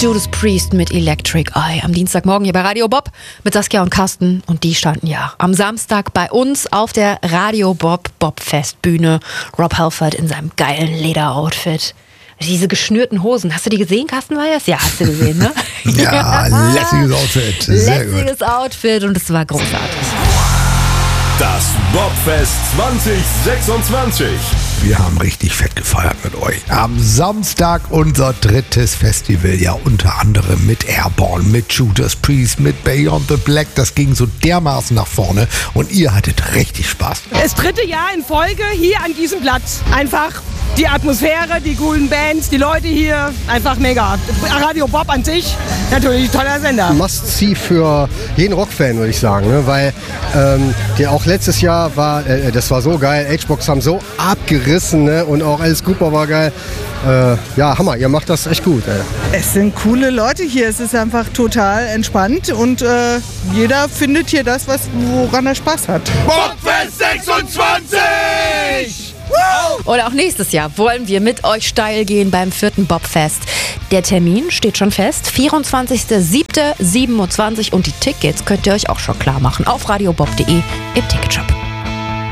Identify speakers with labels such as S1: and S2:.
S1: Judas Priest mit Electric Eye am Dienstagmorgen hier bei Radio Bob mit Saskia und Carsten. Und die standen ja am Samstag bei uns auf der Radio Bob Bobfest-Bühne. Rob Halford in seinem geilen Lederoutfit. Diese geschnürten Hosen. Hast du die gesehen, Carsten Weyers? Ja, hast du gesehen, ne?
S2: Ja, lässiges Outfit. Sehr
S1: lässiges Outfit und es war großartig.
S3: Das Bobfest 2026.
S2: Wir haben richtig fett gefeiert mit euch. Am Samstag unser drittes Festival, ja unter anderem mit Airborne, mit Judas Priest, mit Beyond the Black. Das ging so dermaßen nach vorne und ihr hattet richtig Spaß.
S4: Das dritte Jahr in Folge hier an diesem Platz. Einfach die Atmosphäre, die coolen Bands, die Leute hier, einfach mega. Radio Bob an sich, natürlich ein toller Sender.
S5: Must-see für jeden Rockfan, würde ich sagen, ne? Weil auch letztes Jahr war, das war so geil, H-Box haben so abgerissen, ne? Und auch Alice Cooper war geil. Ja, Hammer, ihr macht das echt gut.
S6: Es sind coole Leute hier, es ist einfach total entspannt und jeder findet hier das, woran er Spaß hat.
S3: Bobfest 26!
S1: Und auch nächstes Jahr wollen wir mit euch steil gehen beim 4. Bobfest. Der Termin steht schon fest, 24.07.27 und die Tickets könnt ihr euch auch schon klar machen auf radiobob.de im Ticketshop.